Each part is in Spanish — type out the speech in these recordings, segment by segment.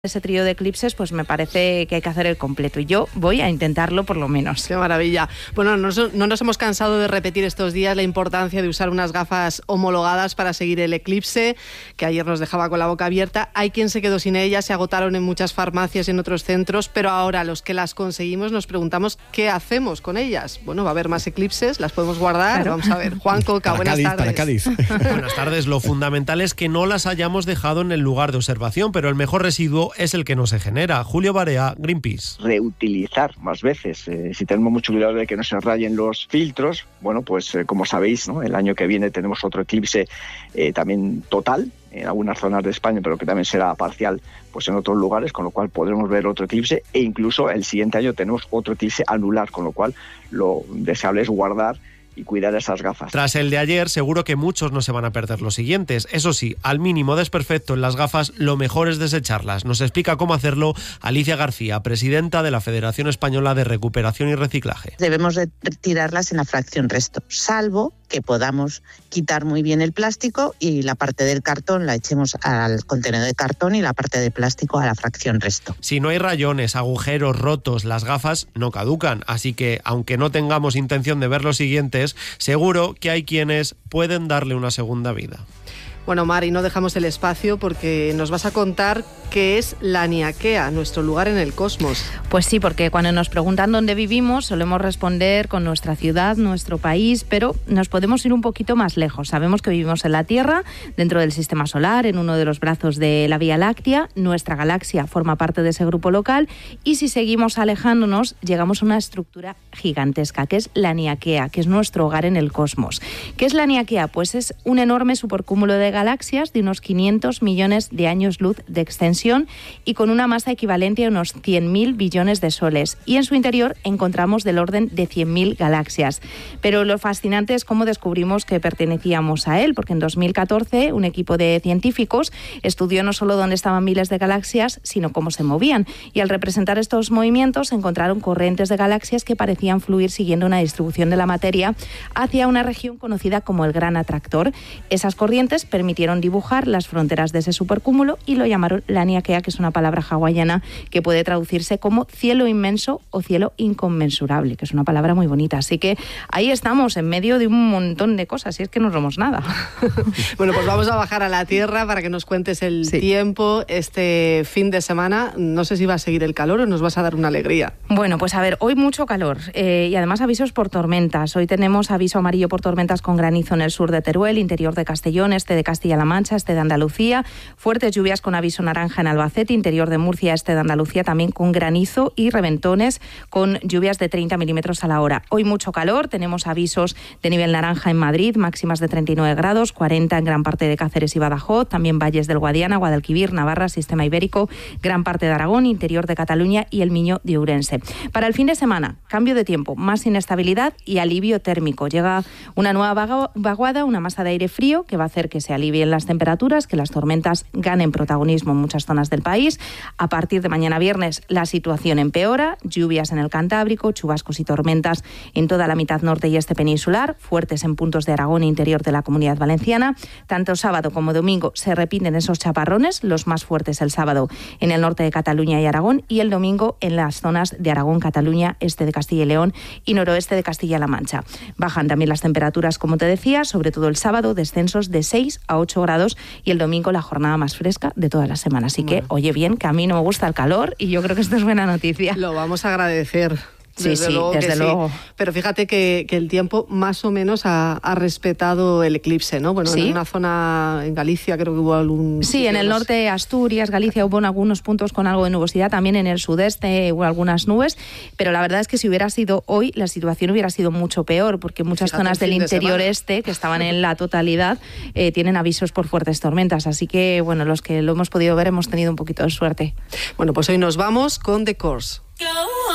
ese trío de eclipses, pues me parece que hay que hacer el completo y yo voy a intentarlo por lo menos. ¡Qué maravilla! Bueno, no nos hemos cansado de repetir estos días la importancia de usar unas gafas homologadas para seguir el eclipse, que ayer nos dejaba con la boca abierta. Hay quien se quedó sin ellas, se agotaron en muchas farmacias y en otros centros, pero ahora los que las conseguimos nos preguntamos qué hacemos con ellas. Bueno, va a haber más eclipses, las podemos guardar. Claro. Vamos a ver. Juan Coca, buenas tardes. Para Cádiz. Buenas tardes. Lo fundamental es que no las hayamos dejado en el lugar de observación, pero el mejor residuo es el que no se genera. Julio Barea, Greenpeace. Reutilizar más veces. Si tenemos mucho cuidado de que no se rayen los filtros, bueno, pues como sabéis, ¿no? El año que viene tenemos otro eclipse también total en algunas zonas de España, pero que también será parcial pues en otros lugares, con lo cual podremos ver otro eclipse, e incluso el siguiente año tenemos otro eclipse anular, con lo cual lo deseable es guardar y cuidar esas gafas. Tras el de ayer, seguro que muchos no se van a perder los siguientes. Eso sí, al mínimo desperfecto en las gafas, lo mejor es desecharlas. Nos explica cómo hacerlo Alicia García, presidenta de la Federación Española de Recuperación y Reciclaje. Debemos de tirarlas en la fracción resto, salvo que podamos quitar muy bien el plástico y la parte del cartón la echemos al contenedor de cartón y la parte de plástico a la fracción resto. Si no hay rayones, agujeros, rotos, las gafas no caducan, así que aunque no tengamos intención de ver los siguientes, seguro que hay quienes pueden darle una segunda vida. Bueno, Mari, no dejamos el espacio porque nos vas a contar qué es Laniakea, nuestro lugar en el cosmos. Pues sí, porque cuando nos preguntan dónde vivimos solemos responder con nuestra ciudad, nuestro país, pero nos podemos ir un poquito más lejos. Sabemos que vivimos en la Tierra, dentro del Sistema Solar, en uno de los brazos de la Vía Láctea. Nuestra galaxia forma parte de ese grupo local y si seguimos alejándonos llegamos a una estructura gigantesca, que es Laniakea, que es nuestro hogar en el cosmos. ¿Qué es Laniakea? Pues es un enorme supercúmulo de galaxias de unos 500 millones de años luz de extensión y con una masa equivalente a unos 100.000 billones de soles. Y en su interior encontramos del orden de 100.000 galaxias. Pero lo fascinante es cómo descubrimos que pertenecíamos a él, porque en 2014 un equipo de científicos estudió no solo dónde estaban miles de galaxias, sino cómo se movían. Y al representar estos movimientos encontraron corrientes de galaxias que parecían fluir siguiendo una distribución de la materia hacia una región conocida como el Gran Atractor. Esas corrientes permitieron dibujar las fronteras de ese supercúmulo y lo llamaron Laniakea, que es una palabra hawaiana que puede traducirse como cielo inmenso o cielo inconmensurable, que es una palabra muy bonita. Así que ahí estamos, en medio de un montón de cosas, y es que no somos nada. Bueno, pues vamos a bajar a la Tierra para que nos cuentes el tiempo este fin de semana. No sé si va a seguir el calor o nos vas a dar una alegría. Bueno, pues a ver, hoy mucho calor y además avisos por tormentas. Hoy tenemos aviso amarillo por tormentas con granizo en el sur de Teruel, interior de Castellón, este de Castilla-La Mancha, este de Andalucía, fuertes lluvias con aviso naranja en Albacete, interior de Murcia, este de Andalucía, también con granizo y reventones con lluvias de 30 milímetros a la hora. Hoy mucho calor, tenemos avisos de nivel naranja en Madrid, máximas de 39 grados, 40 en gran parte de Cáceres y Badajoz, también valles del Guadiana, Guadalquivir, Navarra, Sistema Ibérico, gran parte de Aragón, interior de Cataluña y el Miño de Ourense. Para el fin de semana, cambio de tiempo, más inestabilidad y alivio térmico. Llega una nueva vaguada, una masa de aire frío que va a hacer que se alivien las temperaturas, que las tormentas ganen protagonismo en muchas zonas del país. A partir de mañana viernes la situación empeora, lluvias en el Cantábrico, chubascos y tormentas en toda la mitad norte y este peninsular, fuertes en puntos de Aragón e interior de la Comunidad Valenciana. Tanto sábado como domingo se repiten esos chaparrones, los más fuertes el sábado en el norte de Cataluña y Aragón y el domingo en las zonas de Aragón, Cataluña, este de Castilla y León y noroeste de Castilla-La Mancha. Bajan también las temperaturas, como te decía, sobre todo el sábado, descensos de 6 a 8 grados y el domingo la jornada más fresca de toda la semana. Así que, oye bien, que a mí no me gusta el calor y yo creo que esto es buena noticia. Lo vamos a agradecer. Desde luego. Sí. Pero fíjate que el tiempo más o menos ha respetado el eclipse, ¿no? Bueno, ¿sí? En una zona, en Galicia creo que hubo algún... Sí, en el norte, Asturias, Galicia, hubo en algunos puntos con algo de nubosidad, también en el sudeste hubo algunas nubes, pero la verdad es que si hubiera sido hoy, la situación hubiera sido mucho peor, porque muchas zonas del interior este, que estaban en la totalidad, tienen avisos por fuertes tormentas, así que, bueno, los que lo hemos podido ver hemos tenido un poquito de suerte. Bueno, pues hoy nos vamos con The Course. Go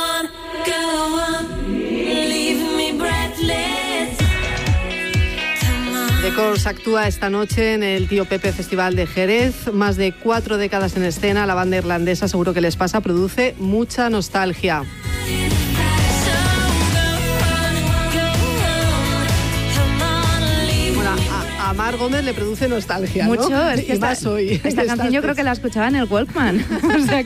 on, leave me breathless. The Course actúa esta noche en el Tío Pepe Festival de Jerez. Más de 4 décadas en escena, la banda irlandesa, seguro que les pasa, produce mucha nostalgia. Bueno, a Mar Gómez le produce nostalgia, ¿no? Mucho, es que y más hoy. esta canción yo creo que la escuchaba en el Walkman. O sea